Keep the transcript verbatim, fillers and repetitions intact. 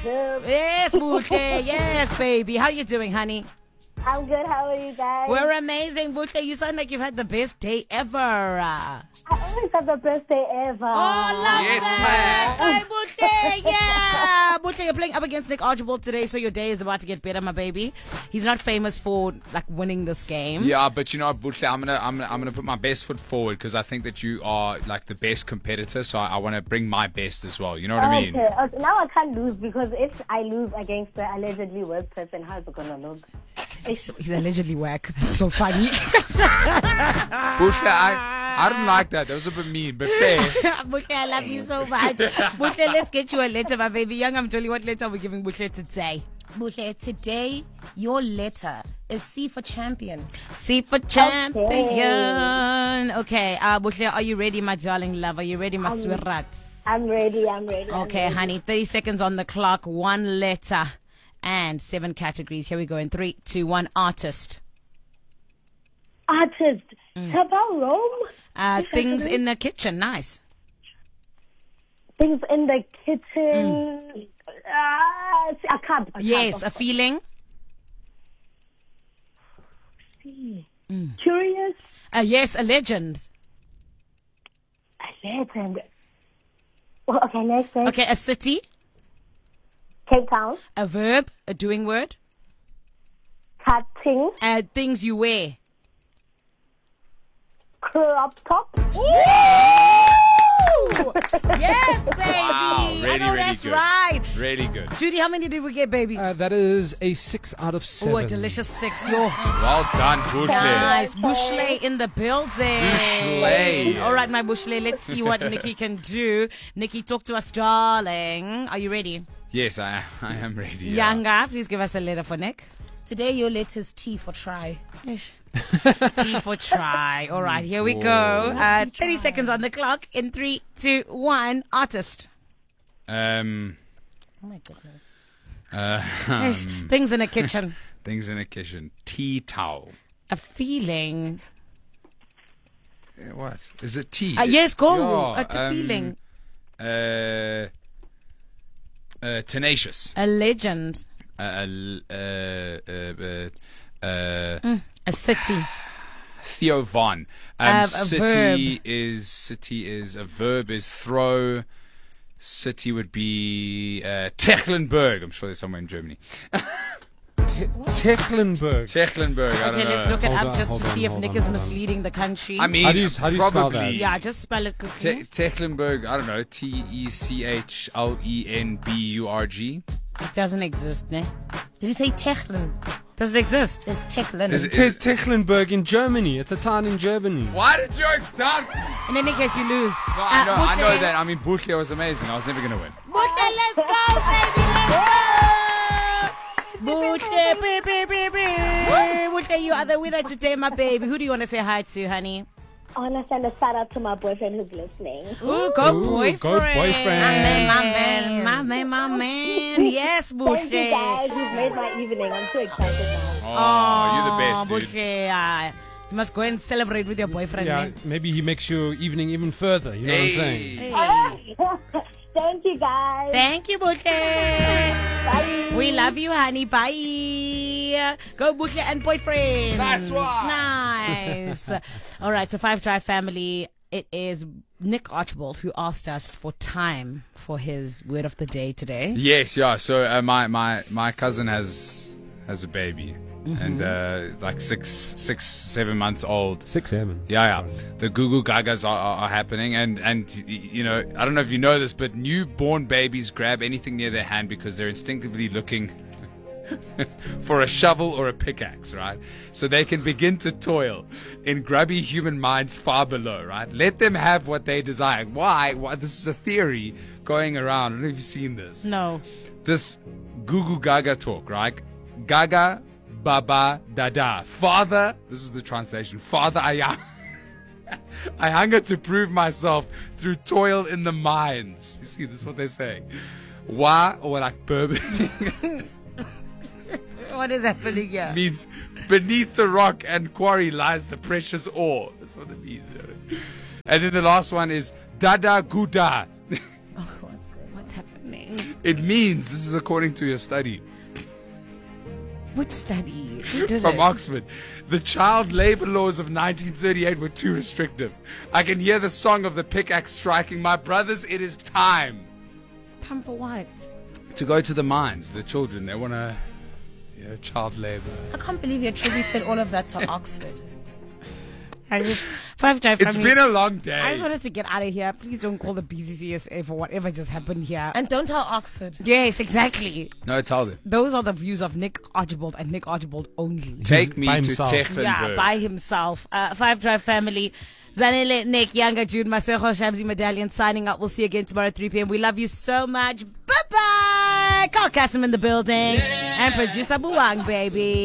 good. Yes, Buhle. Yes, baby. How you doing, honey? I'm good. How are you guys? We're amazing, Buhle. You sound like you've had the best day ever. Uh, I always have the best day ever. Oh, love Yes, that. man. Hi, Buhle. Yeah. Buhle, you're playing up against Nick Archibald today, so your day is about to get better, my baby. He's not famous for like winning this game. Yeah, but you know what, Buhle, I'm gonna, I'm gonna, I'm gonna put my best foot forward because I think that you are like the best competitor. So I, I want to bring my best as well. You know what I mean? Okay, okay. Now I can't lose because if I lose against the allegedly worst person, how's it gonna look? He's, he's allegedly whack. That's so funny. Buhle, I, I don't like that. That was a bit mean, but fair. Buhle, I love you so much. Buhle, let's get you a letter, my baby. Young, I'm telling you what letter we're giving Buhle today. Buhle, today your letter is C for champion. C for champion. Okay, uh, Buhle, are you ready, my darling love? Are you ready, my sweethearts? I'm ready. I'm ready. I'm Okay, ready. honey. thirty seconds on the clock. One letter and seven categories. Here we go in three, two, one. Artist. Artist. Mm. About Rome. Uh, things in the kitchen. Nice. Things in the kitchen. Mm. Uh, a cup. A Yes, cup. a feeling. Mm. Curious. Uh, yes, a legend. A legend. Well, okay, next. next. Okay, a city. Cape Town. A verb. A doing word. Cutting. Uh, things you wear. Crop top. Yes, baby. Wow, I really, know really that's good. right. Really good. Judy, how many did we get, baby? Uh, that is a six out of seven. Oh, a delicious six. Yo. Well done, Buhle. Nice. Bushle in the building. Bushle. All right, my Bushle. Let's see what Nikki can do. Nikki, talk to us, darling. Are you ready? Yes, I, I am ready. Yeah. Yanga, please give us a letter for Nick. Today your letter is T for try. T for try. All right, here we go. Uh, thirty seconds on the clock. In three, two, one. Artist. Um. Oh my goodness. Uh, Ish. um, Things in a kitchen. things in a kitchen. Tea towel. A feeling. Yeah, what is it? Tea? Uh, yes, go. Yeah, a t- um, feeling. Uh. Uh, tenacious. A legend. Uh, uh, uh, uh, uh, Mm, a city. Theo Von. Um, Uh, a city verb. is city is a verb is throw. City would be uh, Tecklenburg. I'm sure there's somewhere in Germany. Tecklenburg. Tecklenburg. I Okay, don't let's know. look it Hold up on, just hold to on, see if hold Nick on, is hold on. misleading the country. I mean, How do you- how do you spell probably. that? yeah, just spell it quickly. Te- Tecklenburg. I don't know. T E C H L E N B U R G. It doesn't exist, ne? Did you say Techlen? Doesn't exist. It's Techlen. Is it- Te- Tecklenburg in Germany. It's a town in Germany. Why did you start? In any case, you lose. No, I know, Uh, I know Buhle. that. I mean, Buhle was amazing. I was never gonna win. Buhle, let's go, baby, let's go! Buhle, beep, beep, beep, beep. Buhle, you are the winner today, my baby. Who do you want to say hi to, honey? I want to send a shout out to my boyfriend who's listening. Ooh, go Ooh, boyfriend. go boyfriend. My man, my man. My man, my man. Yes, Buhle. Thank you guys. You've made my evening. I'm so excited now. Oh, you're the best, dude. Buhle, uh, you must go and celebrate with your boyfriend. Yeah, man. maybe he makes your evening even further. You know what I'm saying? Hey. Hey. Thank you guys. Thank you, Buhle. Bye. We love you, honey. Bye. Go, Buhle and boyfriend. That's why. Nice. All right, so Five Drive family. It is Nick Archibald who asked us for time for his word of the day today. Yes, yeah. So uh, my my my cousin has has a baby, and uh, like six six seven months old. Six, seven. Yeah, yeah. The Goo Goo Gagas are, are, are happening, and and y- you know, I don't know if you know this, but newborn babies grab anything near their hand because they're instinctively looking for a shovel or a pickaxe, right? So they can begin to toil in grubby human minds far below, right? Let them have what they desire. Why? Why? This is a theory going around. I don't know if you've seen this. No. This Goo Goo Gaga talk, right? Gaga, Baba, Dada. Father, this is the translation. Father, I am. I hunger to prove myself through toil in the mines. You see, this is what they're saying. Wa, or like bourbon, What is happening here? means beneath the rock and quarry lies the precious ore. That's what it means. And then the last one is Dada Guda. What's happening? It means, this is according to your study Which study? Who did from it? Oxford, the child labor laws of nineteen thirty-eight were too restrictive. I can hear the song of the pickaxe striking. My brothers, it is time Time for what? to go to the mines. The children, they want to, you know, child labor. I can't believe you attributed all of that to Oxford. I just five drive It's from been me. a long day. I just wanted to get out of here. Please don't call the B C C S A for whatever just happened here. And don't tell Oxford. Yes, exactly. No, tell them. Those are the views of Nick Archibald and Nick Archibald only. Take me By to himself. Tecklenburg. Yeah, by himself. Uh, Five Drive family. Zanele, Nick, Younger, Jude, Masejo, Shamsi, Medallion signing up. We'll see you again tomorrow at three p.m. We love you so much. Bye-bye. Carl Kasim in the building. And producer Buwang, baby.